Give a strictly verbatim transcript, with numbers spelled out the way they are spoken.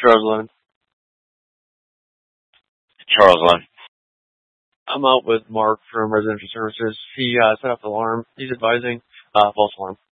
Charles Lemon. Charles Lemon. I'm out with Mark from Residential Services. He uh, set up the alarm. He's advising uh, false alarm.